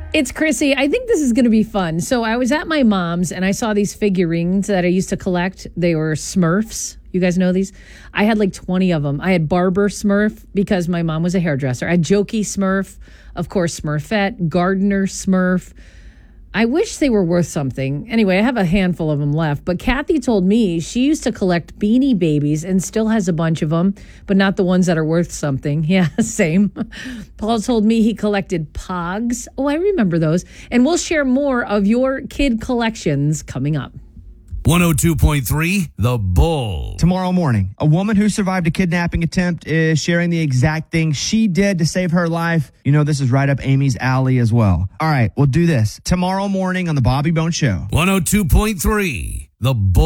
It's Chrissy. I think this is going to be fun. So I was at my mom's and I saw these figurines that I used to collect. They were Smurfs. You guys know these? I had like 20 of them. I had Barber Smurf because my mom was a hairdresser. I had Jokey Smurf, of course, Smurfette, Gardener Smurf. I wish they were worth something. Anyway, I have a handful of them left. But Kathy told me she used to collect Beanie Babies and still has a bunch of them, but not the ones that are worth something. Yeah, same. Paul told me he collected Pogs. Oh, I remember those. And we'll share more of your kid collections coming up. 102.3 The Bull. Tomorrow morning, a woman who survived a kidnapping attempt is sharing the exact thing she did to save her life. You know, this is right up Amy's alley as well. All right, we'll do this tomorrow morning on the Bobby Bone Show. 102.3 The Bull.